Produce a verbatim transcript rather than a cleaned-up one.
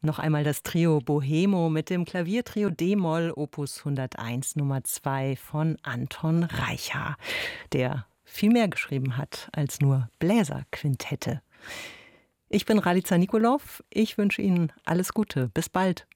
Noch einmal das Trio Bohemo mit dem Klaviertrio D-Moll Opus hunderteins Nummer zwei von Anton Reicha, der viel mehr geschrieben hat als nur Bläserquintette. Ich bin Ralica Nikolov. Ich wünsche Ihnen alles Gute. Bis bald.